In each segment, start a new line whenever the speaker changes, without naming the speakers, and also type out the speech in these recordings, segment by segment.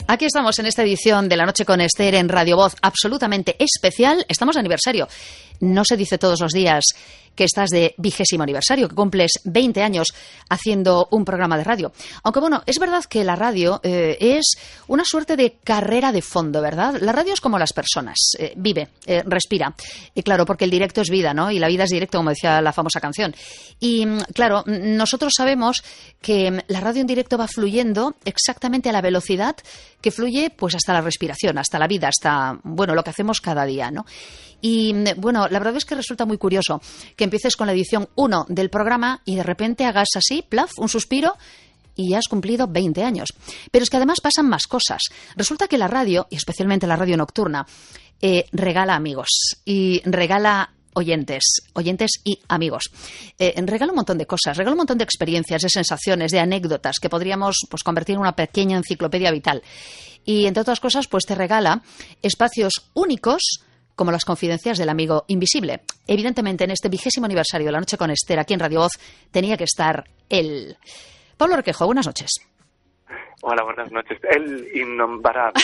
Aquí estamos en esta edición de La Noche con Esther en Radio Voz, absolutamente especial. Estamos de aniversario. No se dice todos los días que estás de 20º aniversario, que cumples 20 años haciendo un programa de radio. Aunque bueno, es verdad que la radio es una suerte de carrera de fondo, ¿verdad? La radio es como las personas, vive, respira. Y claro, porque el directo es vida, ¿no? Y la vida es directo, como decía la famosa canción. Y claro, nosotros sabemos que la radio en directo va fluyendo exactamente a la velocidad que fluye pues hasta la respiración, hasta la vida, hasta, bueno, lo que hacemos cada día, ¿no? Y bueno, la verdad es que resulta muy curioso que empieces con la edición 1 del programa y de repente hagas así, plaf, un suspiro y ya has cumplido 20 años. Pero es que además pasan más cosas. Resulta que la radio, y especialmente la radio nocturna, regala amigos y regala oyentes y amigos. Regala un montón de cosas, regala un montón de experiencias, de sensaciones, de anécdotas que podríamos pues convertir en una pequeña enciclopedia vital. Y entre otras cosas, pues te regala espacios únicos como las confidencias del amigo invisible. Evidentemente, en este 20º aniversario de La Noche con Esther, aquí en Radio Voz, tenía que estar él. Pablo Requejo, buenas noches.
Hola, buenas noches. El innombrable.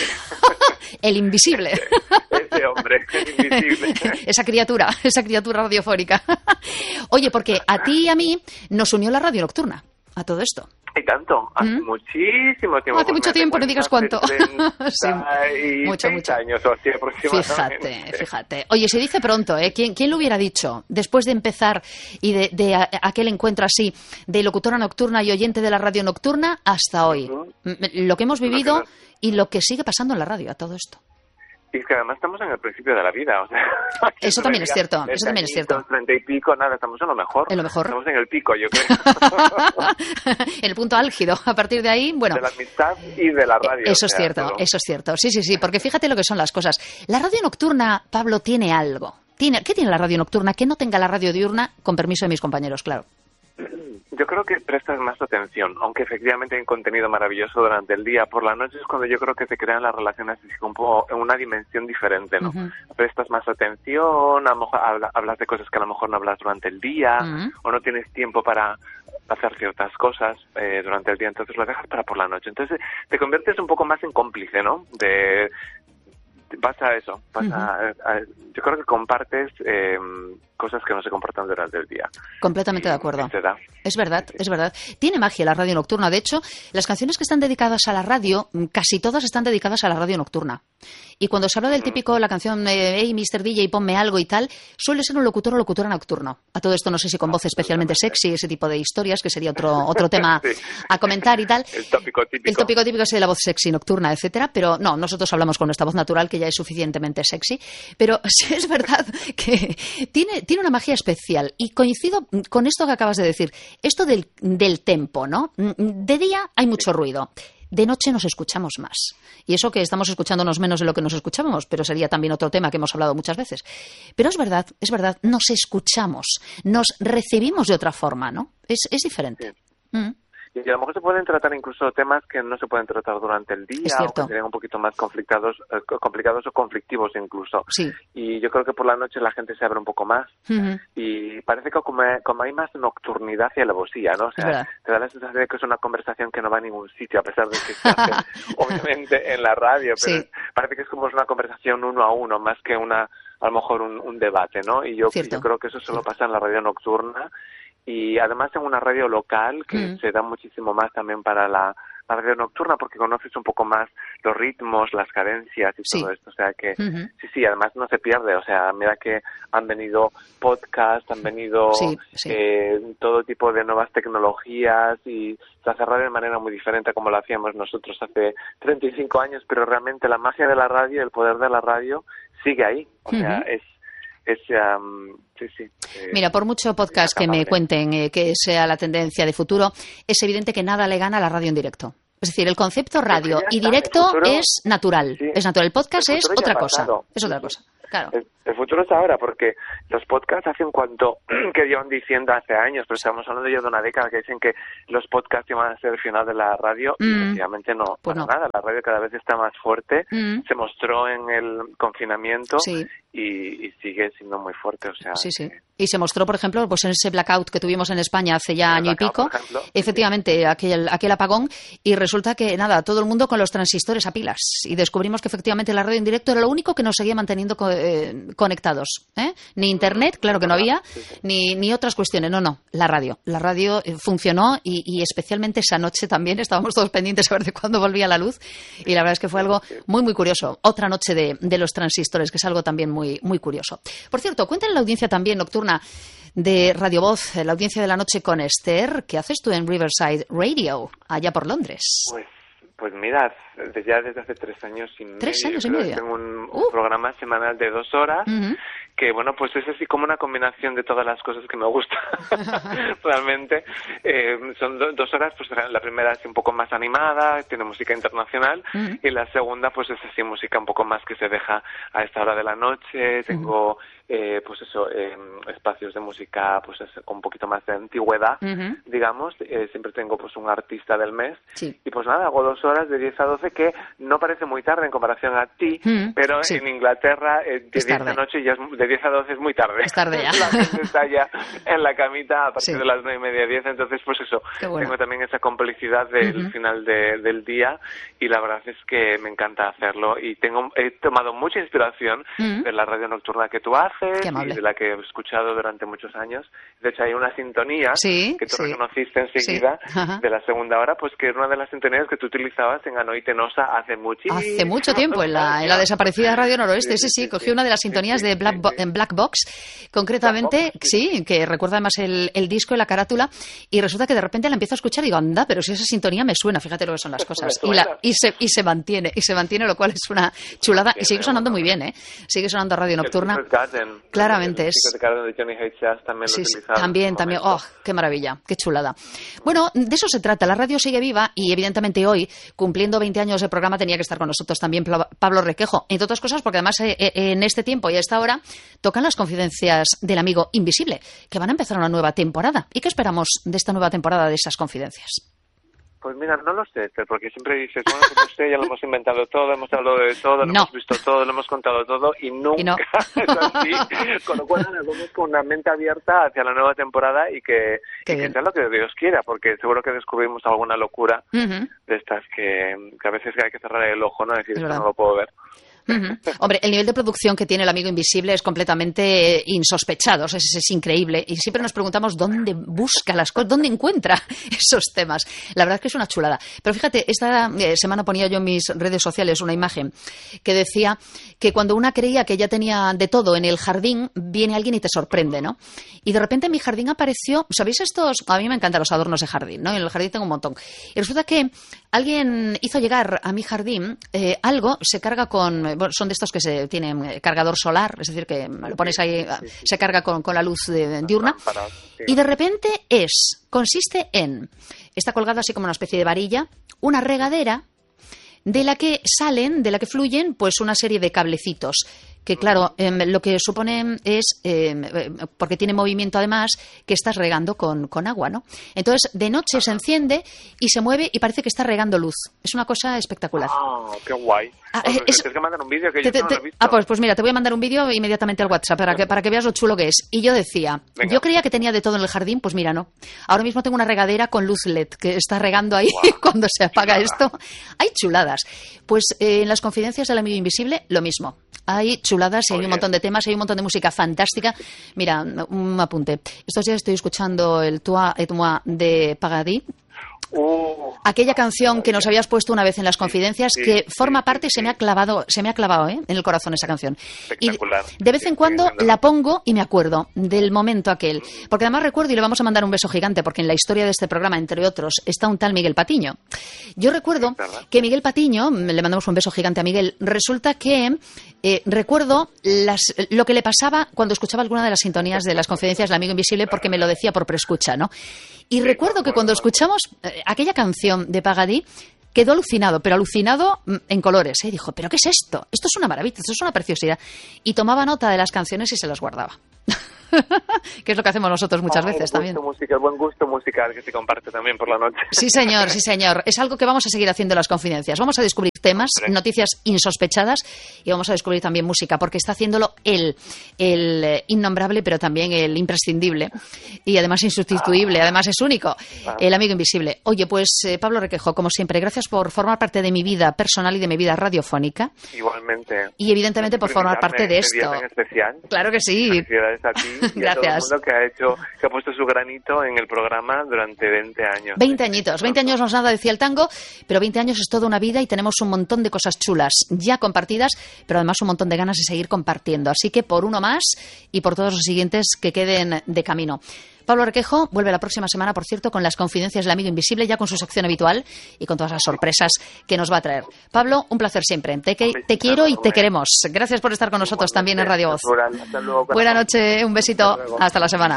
El invisible.
Ese hombre, el invisible.
Esa criatura radiofónica. Oye, porque a ti y a mí nos unió la radio nocturna a todo esto.
Y tanto, hace muchísimo tiempo.
Hace mucho tiempo, no digas cuánto.
Sí, mucho años o así aproximadamente.
Fíjate. Oye, se dice pronto, ¿eh? ¿Quién lo hubiera dicho? Después de empezar y de aquel encuentro así, de locutora nocturna y oyente de la radio nocturna, hasta hoy. Lo que hemos vivido y lo que sigue pasando en la radio, a todo esto.
Y es que además estamos en el principio de la vida, o sea...
Eso también es cierto, eso también es cierto.
30 y pico, nada, estamos en lo mejor.
En lo mejor.
Estamos en el pico, yo creo.
En el punto álgido. A partir de ahí, bueno...
De la amistad y de la radio.
Eso es cierto, todo. Eso es cierto. Sí, porque fíjate lo que son las cosas. La radio nocturna, Pablo, tiene algo. ¿Qué tiene la radio nocturna que no tenga la radio diurna? Con permiso de mis compañeros, claro.
Yo creo que prestas más atención, aunque efectivamente hay un contenido maravilloso durante el día. Por la noche es cuando yo creo que se crean las relaciones un poco en una dimensión diferente, ¿no? Prestas más atención, a lo mejor hablas de cosas que a lo mejor no hablas durante el día, o no tienes tiempo para hacer ciertas cosas durante el día, entonces lo dejas para por la noche. Entonces te conviertes un poco más en cómplice, ¿no? Pasa eso, yo creo que compartes cosas que no se comportan durante el día.
Completamente de acuerdo. Es verdad. Tiene magia la radio nocturna. De hecho, las canciones que están dedicadas a la radio, casi todas están dedicadas a la radio nocturna. Y cuando se habla del típico, la canción hey, Mr. DJ, ponme algo y tal, suele ser un locutor o locutora nocturno. A todo esto no sé si con voz especialmente sexy, ese tipo de historias, que sería otro tema a comentar y tal.
El tópico
típico es la voz sexy nocturna, etcétera, pero no, nosotros hablamos con nuestra voz natural, que ya es suficientemente sexy. Pero sí es verdad que tiene una magia especial. Y coincido con esto que acabas de decir. Esto del tempo, ¿no? De día hay mucho ruido. De noche nos escuchamos más. Y eso que estamos escuchándonos menos de lo que nos escuchábamos, pero sería también otro tema que hemos hablado muchas veces. Pero es verdad, nos escuchamos, nos recibimos de otra forma, ¿no? Es diferente. Sí.
Y a lo mejor se pueden tratar incluso temas que no se pueden tratar durante el día, o que serían un poquito más complicados o conflictivos incluso.
Sí.
Y yo creo que por la noche la gente se abre un poco más. Y parece que como hay más nocturnidad y alevosía, ¿no? O sea, te da la sensación de que es una conversación que no va a ningún sitio, a pesar de que se hace obviamente en la radio, pero parece que es como una conversación uno a uno, más que a lo mejor un debate, ¿no? Y yo creo que eso solo pasa en la radio nocturna. Y además en una radio local que se da muchísimo más también para la radio nocturna, porque conoces un poco más los ritmos, las cadencias y todo esto, o sea que sí, además no se pierde, o sea, mira que han venido podcasts, han venido todo tipo de nuevas tecnologías y se hace radio de manera muy diferente como lo hacíamos nosotros hace 35 años, pero realmente la magia de la radio, el poder de la radio sigue ahí, o sea,
Mira, por mucho podcast que me cuenten que sea la tendencia de futuro, es evidente que nada le gana a la radio en directo. Es decir, el concepto radio y directo es natural. Sí. Es natural. El podcast es otra cosa. Es otra cosa. Claro.
El futuro es ahora, porque los podcasts hacen cuanto que llevan diciendo hace años, pero estamos hablando ya de una década que dicen que los podcasts iban a ser el final de la radio, y efectivamente no,
pues
nada, la radio cada vez está más fuerte, se mostró en el confinamiento, y sigue siendo muy fuerte, o sea...
Sí. Y se mostró, por ejemplo, pues en ese blackout que tuvimos en España hace ya año y pico, efectivamente, aquel apagón, y resulta que, nada, todo el mundo con los transistores a pilas, y descubrimos que efectivamente la radio en directo era lo único que nos seguía manteniendo conectados, ¿eh? Ni internet, claro que no había, ni otras cuestiones, no, la radio funcionó, y especialmente esa noche también estábamos todos pendientes a ver de cuándo volvía la luz, y la verdad es que fue algo muy, muy curioso. Otra noche de los transistores, que es algo también muy, muy curioso. Por cierto, cuéntale a la audiencia también nocturna de Radio Voz, la audiencia de la noche con Esther, ¿qué haces tú en Riverside Radio, allá por Londres?
Pues mira, desde hace 3 años y medio.
3 años y medio.
Tengo un programa semanal de 2 horas, que bueno, pues es así como una combinación de todas las cosas que me gustan. Realmente son 2 horas, pues la primera es un poco más animada, tiene música internacional, y la segunda pues es así música un poco más que se deja a esta hora de la noche. Tengo pues eso, espacios de música pues con un poquito más de antigüedad, digamos. Siempre tengo pues un artista del mes, y pues nada, hago 2 horas de 10 a 12, que no parece muy tarde en comparación a ti, pero en Inglaterra de 10 de la noche ya de 10 a 12 es muy tarde.
Es tarde ya.
La gente está ya en la camita a partir de las 9:30, 10, entonces pues eso, tengo también esa complicidad del final del día, y la verdad es que me encanta hacerlo, y he tomado mucha inspiración de la radio nocturna que tú haces y de la que he escuchado durante muchos años. De hecho hay una sintonía que tú reconociste enseguida de la segunda hora, pues que es una de las sintonías que tú utilizabas en Anoite Nosa hace mucho
tiempo, en la desaparecida Radio Noroeste. Cogí una de las sintonías de Black Box, concretamente, que recuerda además el disco y la carátula, y resulta que de repente la empiezo a escuchar y digo, anda, pero si esa sintonía me suena, fíjate lo que son las cosas. Y se mantiene, lo cual es una chulada, y sigue sonando muy bien, sigue sonando Radio Nocturna. Claramente es.
De Johnny H.
También, qué maravilla, qué chulada. Bueno, de eso se trata, la radio sigue viva, y evidentemente hoy, cumpliendo 20 años de programa, tenía que estar con nosotros también Pablo Requejo, entre otras cosas porque además en este tiempo y a esta hora tocan las confidencias del amigo invisible, que van a empezar una nueva temporada. ¿Y qué esperamos de esta nueva temporada de esas confidencias?
Pues mira, no lo sé, porque siempre dices, bueno, pues usted ya lo hemos inventado todo, hemos hablado de todo, lo hemos visto todo, lo hemos contado todo, y nunca es así. Con lo cual, nos vamos con una mente abierta hacia la nueva temporada, y que sea lo que Dios quiera, porque seguro que descubrimos alguna locura de estas que a veces hay que cerrar el ojo, ¿no? Decir, esto no lo puedo ver.
Hombre, el nivel de producción que tiene el amigo invisible es completamente insospechado, es increíble, y siempre nos preguntamos dónde busca las cosas, dónde encuentra esos temas. La verdad es que es una chulada. Pero fíjate, esta semana ponía yo en mis redes sociales una imagen que decía que cuando una creía que ya tenía de todo en el jardín, viene alguien y te sorprende, ¿no? Y de repente en mi jardín apareció, ¿sabéis estos? A mí me encantan los adornos de jardín, ¿no? En el jardín tengo un montón. Y resulta que alguien hizo llegar a mi jardín algo, se carga con... son de estos que tienen cargador solar, es decir, que lo pones ahí, se carga con la luz diurna, y de repente consiste en, está colgado así como una especie de varilla, una regadera de la que fluyen pues una serie de cablecitos, que claro, lo que supone es, porque tiene movimiento además, que estás regando con agua, ¿no? Entonces, de noche se enciende y se mueve y parece que está regando luz. Es una cosa espectacular.
¡Ah, qué guay! Tienes que mandar un vídeo que yo no lo he visto.
Pues mira, te voy a mandar un vídeo inmediatamente al WhatsApp para que veas lo chulo que es. Y yo decía, yo creía que tenía de todo en el jardín, pues mira, no. Ahora mismo tengo una regadera con luz LED que está regando ahí cuando se apaga esto. Hay chuladas. Pues en las confidencias del amigo invisible, lo mismo. Hay chuladas, hay un montón de temas, hay un montón de música fantástica. Mira, un apunte. Estos días estoy escuchando el Toi et moi de Pagadi. Aquella canción que nos habías puesto una vez en las confidencias, que forma parte, se me ha clavado en el corazón esa canción. Y de vez en cuando la pongo y me acuerdo del momento aquel. Porque además recuerdo, y le vamos a mandar un beso gigante, porque en la historia de este programa, entre otros, está un tal Miguel Patiño. Yo recuerdo que Miguel Patiño, le mandamos un beso gigante a Miguel, resulta que recuerdo lo que le pasaba cuando escuchaba alguna de las sintonías de las confidencias del amigo invisible, porque me lo decía por preescucha, ¿no? Y recuerdo que cuando escuchamos aquella canción de Pagadi, quedó alucinado, pero alucinado en colores. Dijo, ¿pero qué es esto? Esto es una maravilla, esto es una preciosidad. Y tomaba nota de las canciones y se las guardaba. Que es lo que hacemos nosotros muchas veces también.
El buen gusto musical que se comparte también por la noche.
Sí, señor, sí, señor. Es algo que vamos a seguir haciendo en las confidencias. Vamos a descubrir temas, noticias insospechadas, y vamos a descubrir también música, porque está haciéndolo el innombrable, pero también el imprescindible, y además insustituible, además es único, el amigo invisible. Oye, pues Pablo Requejo, como siempre, gracias por formar parte de mi vida personal y de mi vida radiofónica.
Igualmente.
Y evidentemente por formar parte de esto.
En especial.
Claro que sí.
Felicidades a ti y
gracias.
a todo el mundo que ha puesto su granito en el programa durante 20 años.
20 añitos. 20 años no es nada, decía el tango, pero 20 años es toda una vida y tenemos un montón de cosas chulas ya compartidas, pero además un montón de ganas de seguir compartiendo. Así que por uno más y por todos los siguientes que queden de camino. Pablo Requejo vuelve la próxima semana, por cierto, con las confidencias del amigo invisible, ya con su sección habitual y con todas las sorpresas que nos va a traer. Pablo, un placer siempre. Te quiero y te queremos. Gracias por estar con nosotros también en Radio Voz.
Hasta luego,
buena noche, un besito. Hasta la semana.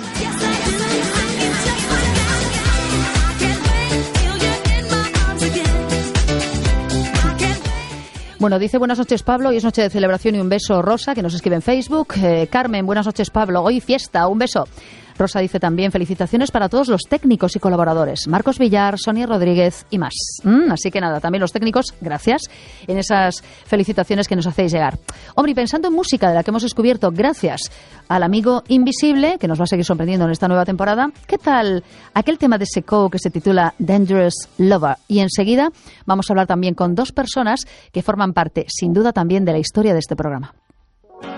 Bueno, dice buenas noches Pablo, hoy es noche de celebración y un beso Rosa, que nos escribe en Facebook. Carmen, buenas noches Pablo, hoy fiesta, un beso. Rosa dice también felicitaciones para todos los técnicos y colaboradores, Marcos Villar, Sonia Rodríguez y más. Así que nada, también los técnicos, gracias en esas felicitaciones que nos hacéis llegar. Hombre, y pensando en música de la que hemos descubierto gracias al amigo invisible, que nos va a seguir sorprendiendo en esta nueva temporada, ¿qué tal aquel tema de Secou que se titula Dangerous Lover? Y enseguida vamos a hablar también con dos personas que forman parte, sin duda también, de la historia de este programa.